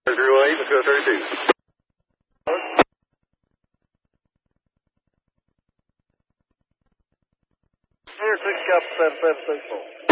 008, let's go 32. Here, 6 Cap 7764.